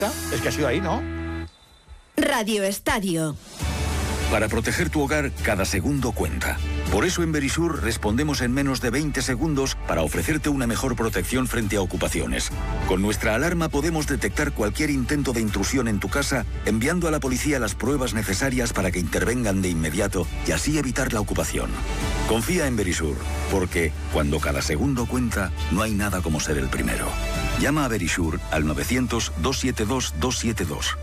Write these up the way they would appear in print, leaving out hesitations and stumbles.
Es que ha sido ahí, ¿no? Radio Estadio. Para proteger tu hogar, cada segundo cuenta. Por eso en Verisur respondemos en menos de 20 segundos para ofrecerte una mejor protección frente a ocupaciones. Con nuestra alarma podemos detectar cualquier intento de intrusión en tu casa, enviando a la policía las pruebas necesarias para que intervengan de inmediato y así evitar la ocupación. Confía en Verisur, porque cuando cada segundo cuenta, no hay nada como ser el primero. Llama a Verisur al 900-272-272.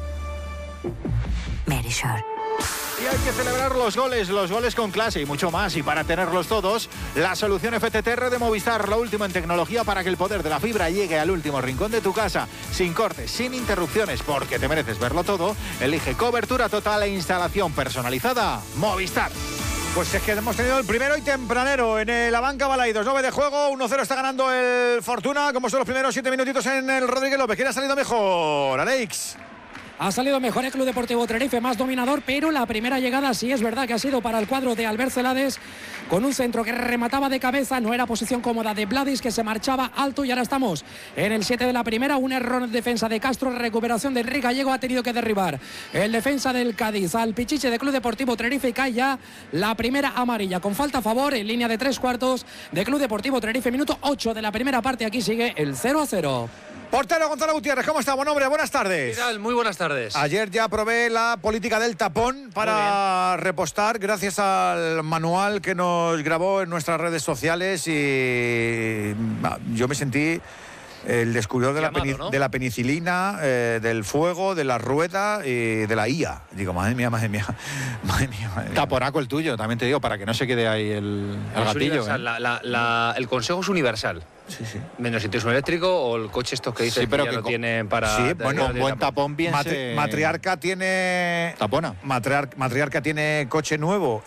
Verisur. Y hay que celebrar los goles con clase y mucho más. Y para tenerlos todos, la solución FTTR de Movistar, lo último en tecnología para que el poder de la fibra llegue al último rincón de tu casa, sin cortes, sin interrupciones, porque te mereces verlo todo. Elige cobertura total e instalación personalizada Movistar. Pues es que hemos tenido el primero y tempranero en la banca Balaidos. 9 de juego, 1-0 está ganando el Fortuna. Como son los primeros 7 minutitos en el Rodríguez López. ¿Quién ha salido mejor? Alex. Ha salido mejor el Club Deportivo Tenerife, más dominador, pero la primera llegada sí es verdad que ha sido para el cuadro de Albert Celades, con un centro que remataba de cabeza. No era posición cómoda de Vladis, que se marchaba alto, y ahora estamos en el 7 de la primera. Un error en defensa de Castro, recuperación de Enrique Gallego, ha tenido que derribar el defensa del Cádiz al Pichiche de Club Deportivo Tenerife, y cae ya la primera amarilla con falta a favor en línea de 3/4 de Club Deportivo Tenerife. Minuto 8 de la primera parte, aquí sigue el 0-0. Portero Gonzalo Gutiérrez, ¿cómo está? Buen hombre, buenas tardes. ¿Qué tal? Muy buenas tardes. Ayer ya probé la política del tapón para repostar, gracias al manual que nos grabó en nuestras redes sociales, y yo me sentí el descubridor de la penicilina, del fuego, de la rueda y de la IA. Digo, madre mía. Taponaco el tuyo, también te digo, para que no se quede ahí el gatillo. El consejo es universal. Sí. Menos si tienes un eléctrico o el coche estos que dicen que ya lo tienen para... Sí, bueno, con buen tapón bien Matriarca tiene... Tapona. Matriarca tiene coche nuevo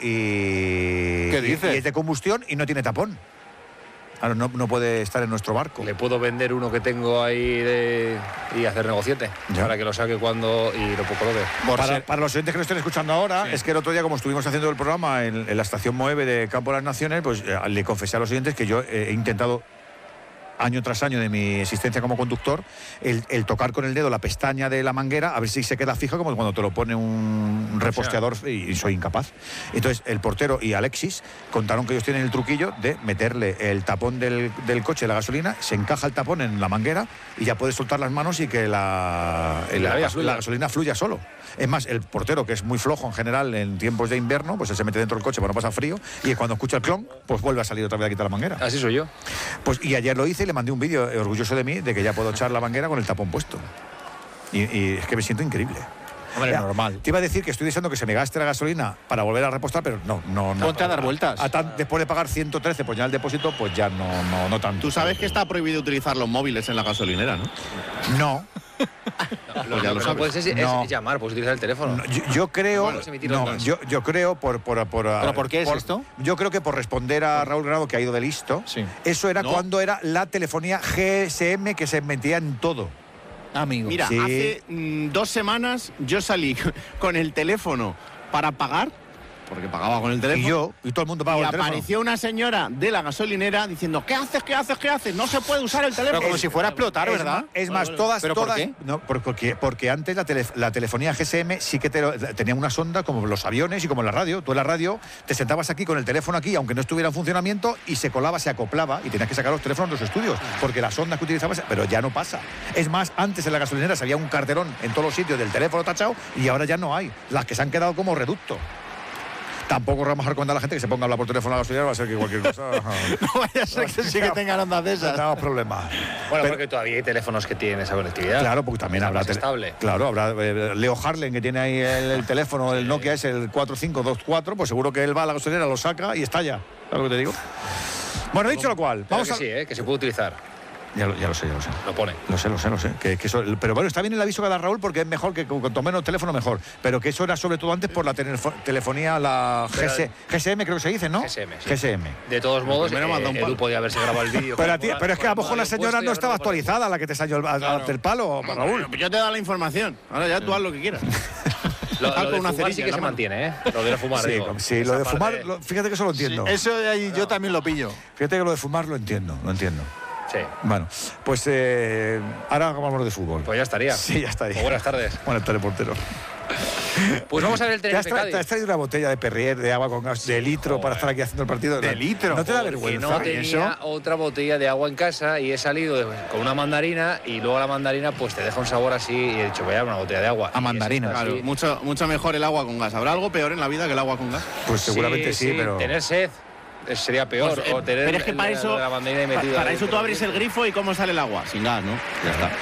y... ¿Qué dices? Y es de combustión y no tiene tapón. Claro, no puede estar en nuestro barco. Le puedo vender uno que tengo ahí y hacer negociete para que lo saque cuando y lo coloque. Para los oyentes que lo estén escuchando ahora, sí. Es que el otro día, como estuvimos haciendo el programa en la estación 9 de Campo de las Naciones, pues le confesé a los oyentes que yo he intentado, año tras año de mi existencia como conductor, el tocar con el dedo la pestaña de la manguera a ver si se queda fija, como cuando te lo pone un reposteador, y soy incapaz. Entonces el portero y Alexis contaron que ellos tienen el truquillo de meterle el tapón del coche de la gasolina, se encaja el tapón en la manguera y ya puedes soltar las manos y que la gasolina fluya solo. Es más, el portero, que es muy flojo en general en tiempos de invierno, pues él se mete dentro del coche para no pasar frío, y cuando escucha el clon, pues vuelve a salir otra vez a quitar la manguera. Así soy yo. Pues y ayer lo hice y le mandé un vídeo orgulloso de mí de que ya puedo echar la manguera con el tapón puesto. Y es que me siento increíble. Hombre, normal. Te iba a decir que estoy deseando que se me gaste la gasolina para volver a repostar, pero no. Ponte a dar vueltas. Después de pagar 113 por llenar el depósito, pues ya no tanto. Tú sabes que está prohibido utilizar los móviles en la gasolinera, ¿no? No. Lo que no puedes es llamar, puedes utilizar el teléfono. No, yo creo. Yo creo ¿Pero por qué es esto? Yo creo que por responder a Raúl Grado, que ha ido de listo. Sí. Eso era cuando era la telefonía GSM, que se metía en todo. Amigo. Mira, sí. Hace 2 semanas yo salí con el teléfono para pagar, porque pagaba con el teléfono. Y todo el mundo pagaba y el teléfono. apareció una señora de la gasolinera diciendo, ¿qué haces? No se puede usar el teléfono. Pero como si fuera a explotar, ¿verdad? Es más, todas... ¿Pero por qué? No, porque antes la telefonía GSM sí que tenía una sonda como los aviones y como la radio. Tú en la radio te sentabas aquí con el teléfono aquí, aunque no estuviera en funcionamiento, y se colaba, se acoplaba, y tenías que sacar los teléfonos de los estudios, porque las ondas que utilizabas, pero ya no pasa. Es más, antes en la gasolinera había un carterón en todos los sitios del teléfono tachado, y ahora ya no hay. Las que se han quedado como reducto. Tampoco vamos a recomendar a la gente que se ponga a hablar por teléfono a la gasolinera, va a ser que cualquier cosa... No vaya a ser que sí que tengan ondas de esas. Tenemos problemas. Bueno, porque todavía hay teléfonos que tienen esa conectividad. Claro, porque también habrá... estable. Claro, habrá Leo Harlen, que tiene ahí el teléfono, el Nokia es el 4524, pues seguro que él va a la gasolinera, lo saca y estalla. ¿Sabes lo que te digo? Bueno, dicho lo cual, vamos a... Sí, que se puede utilizar. Ya lo sé. Lo pone. Lo sé. Que eso, pero bueno, está bien el aviso que da Raúl, porque es mejor que cuanto menos teléfono mejor. Pero que eso era sobre todo antes por la telefonía, la GSM, creo que se dice, ¿no? GSM. De todos modos, Edu podía haberse grabado el vídeo. Pero es que a lo mejor la señora no estaba actualizada, la que te salió el palo, Raúl. Yo te he dado la información. Ahora ya tú haz lo que quieras. Lo de fumar sí que se mantiene, ¿eh? Lo de fumar, sí, lo de fumar, fíjate que eso lo entiendo. Sí, eso de ahí yo también lo pillo. Fíjate que lo de fumar lo entiendo. Sí. Bueno, pues ahora hablamos de fútbol. Pues ya estaría. Sí, ya estaría. Pues buenas tardes. Buenas tardes, portero. Pues vamos a ver el Tenerife Cádiz. ¿Te has traído una botella de Perrier, de agua con gas, de litro, para estar aquí haciendo el partido? ¿De litro? ¿No te da Porque vergüenza? no tenía otra botella de agua en casa y he salido con una mandarina y luego la mandarina pues te deja un sabor así y he dicho, voy a dar una botella de agua. A mandarina. Claro, mucho mejor el agua con gas. ¿Habrá algo peor en la vida que el agua con gas? Pues seguramente sí, pero... Tener sed sería peor. Pues, o tener pero es que para eso, la mandarina metida para eso dentro. tú abres el grifo y ¿cómo sale el agua? Sin gas, ¿no? Ya está.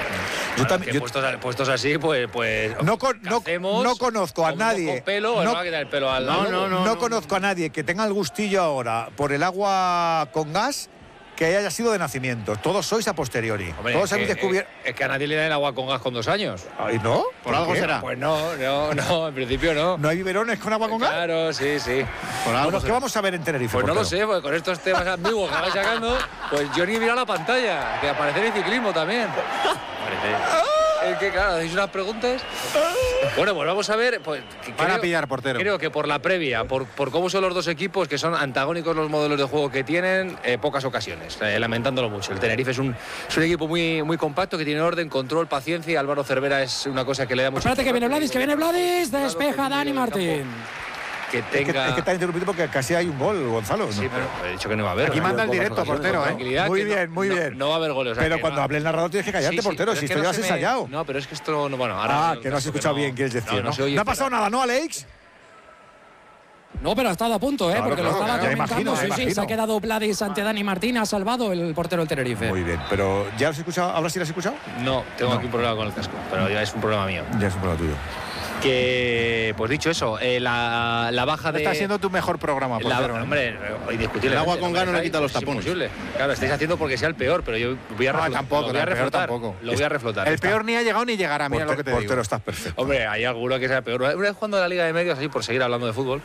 Puestos así, pues no conozco a nadie. Con pelo, no va a quitar el pelo al lado. No conozco a nadie que tenga el gustillo ahora por el agua con gas que haya sido de nacimiento. Todos sois a posteriori. Hombre, todos habéis descubierto. Es que a nadie le da el agua con gas con 2 años. ¿Ay, no? ¿Por algo qué? será? Pues no, en principio no. ¿No hay biberones con agua con gas? Claro, sí. Por algo Bueno, ¿qué será. vamos a ver en Tenerife? Pues no lo portero? sé, porque con estos temas ambiguos que vais sacando, pues yo ni he mirado la pantalla, que aparece el ciclismo también. Es que claro, hacéis unas preguntas. Bueno, pues vamos a ver. Pues, Van a pillar portero. Creo que por la previa, por cómo son los dos equipos, que son antagónicos los modelos de juego que tienen, pocas ocasiones, lamentándolo mucho. El Tenerife es un equipo muy compacto, que tiene orden, control, paciencia, y Álvaro Cervera es una cosa que le da mucho. Espérate que viene Vladis, despeja Dani Martín. Que tenga... Es que está interrumpido porque casi hay un gol, Gonzalo. ¿no? Sí, pero he dicho que no va a haber. Aquí manda el directo, portero, Muy bien, muy bien. No va a haber goles. O sea, Pero que cuando hable el narrador tienes que callarte, portero, si esto ya has ensayado. No, pero es que esto no... Bueno, ahora... Que no has escuchado bien, quieres decir, ¿no? se oye, No ha pasado nada, ¿no, Alex? No, pero ha estado a punto, Claro, porque lo claro, estaba ya comentando. imagino. Sí, se ha quedado Vladis ante Dani Martín, ha salvado el portero del Tenerife. Muy bien, pero ¿ya lo has escuchado? ¿Ahora sí lo has escuchado? No, tengo aquí un problema con el casco, pero ya es un problema mío. Ya es un problema tuyo. Que, pues dicho eso, la baja de... Está siendo tu mejor programa, portero. Hombre, indiscutible. El agua con gas no le quita los Es tapones. imposible. Claro, estáis haciendo porque sea el peor, pero yo voy a Tampoco, lo voy a el peor reflotar. tampoco. Lo voy a reflotar. El peor ni ha llegado ni llegará, mira lo que te digo. Portero, estás perfecto. Hombre, hay alguno que sea peor. Una vez jugando a la Liga de Medios, así por seguir hablando de fútbol,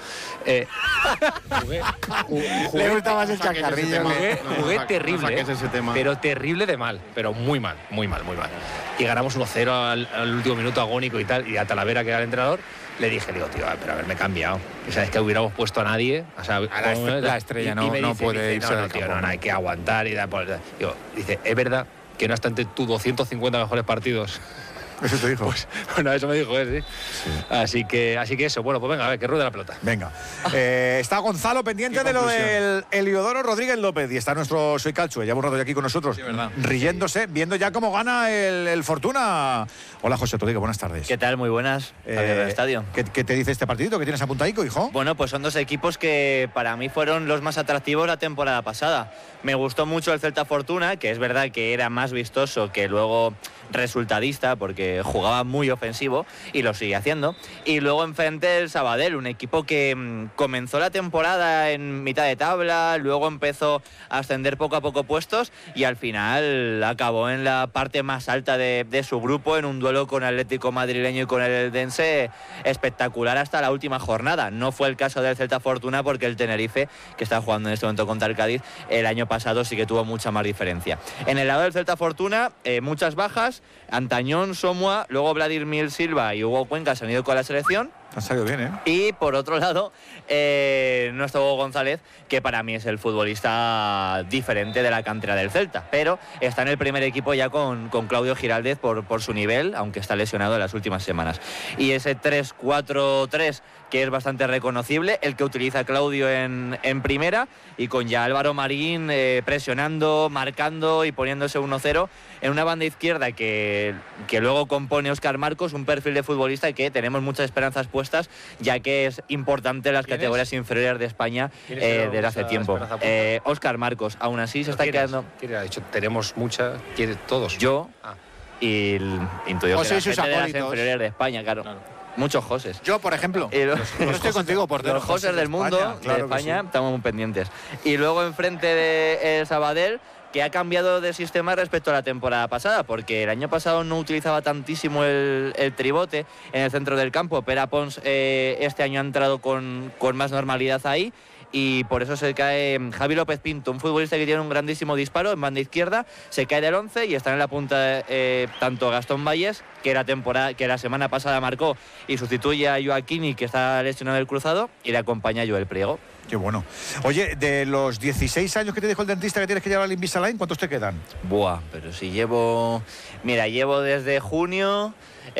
Le gusta más el chacarrillo. Jugué No terrible, saques ese tema. pero terrible de mal, pero muy mal. Y ganamos 1-0 al último minuto agónico y tal, y a Talavera, que era el entrenador, le dije, tío, pero haberme cambiado. O sea, es que hubiéramos puesto a nadie. O sea, la estrella no puede irse del campo. No, hay que aguantar y tal. Dice, es verdad que no obstante tus 250 mejores partidos. Eso te dijo. Pues, bueno, eso me dijo él, sí. Así que eso. Bueno, pues venga, a ver, que ruede la pelota. Venga. Está Gonzalo pendiente de lo del Heliodoro Rodríguez López y está nuestro Soy Calcio, ya un rato aquí con nosotros, riéndose, viendo ya cómo gana el Fortuna. Hola, José Rodríguez, buenas tardes. ¿Qué tal? Muy buenas. Del estadio. ¿Qué te dice este partidito que tienes apuntadico, hijo? Bueno, pues son dos equipos que para mí fueron los más atractivos la temporada pasada. Me gustó mucho el Celta Fortuna, que es verdad que era más vistoso que luego resultadista, porque jugaba muy ofensivo y lo sigue haciendo. Y luego enfrente el Sabadell, un equipo que comenzó la temporada en mitad de tabla, luego empezó a ascender poco a poco puestos y al final acabó en la parte más alta de su grupo, en un duelo con Atlético Madrileño y con el Eldense espectacular hasta la última jornada. No fue el caso del Celta Fortuna, porque el Tenerife, que está jugando en este momento contra el Cádiz, el año pasado sí que tuvo mucha más diferencia. En el lado del Celta Fortuna, muchas bajas. Antañón, Somua, luego Vladimir Silva y Hugo Cuenca se han ido con la selección. Ha salido bien, ¿eh? Y por otro lado, nuestro Hugo González, que para mí es el futbolista diferente de la cantera del Celta, pero está en el primer equipo ya con Claudio Giraldez por su nivel, aunque está lesionado en las últimas semanas. Y ese 3-4-3, que es bastante reconocible, el que utiliza Claudio en primera, y con ya Álvaro Marín presionando, marcando y poniéndose 1-0 en una banda izquierda que luego compone Óscar Marcos, un perfil de futbolista que tenemos muchas esperanzas puestas, ya que es importante en las categorías inferiores de España desde hace tiempo. Óscar Marcos, aún así se está quedando... ¿Quién ha dicho? Tenemos muchas, todos. Yo y intuyo que la gente de las acólitos. inferiores de España, claro. Muchos Joses. Yo, por ejemplo. Yo estoy contigo, portero. Los Joses del mundo, claro de que España, sí. estamos muy pendientes. Y luego enfrente de el Sabadell, que ha cambiado de sistema respecto a la temporada pasada, porque el año pasado no utilizaba tantísimo el tribote en el centro del campo. Pera Pons este año ha entrado con más normalidad ahí. y por eso se cae Javi López Pinto, un futbolista que tiene un grandísimo disparo en banda izquierda, se cae del 11 y están en la punta tanto Gastón Valles, que la semana pasada marcó y sustituye a Joaquini, que está lesionado del cruzado, y le acompaña Joel Priego. Qué bueno. Oye, de los 16 años que te dijo el dentista que tienes que llevar al Invisalign, ¿cuántos te quedan? Buah, pero si llevo... Mira, llevo desde junio...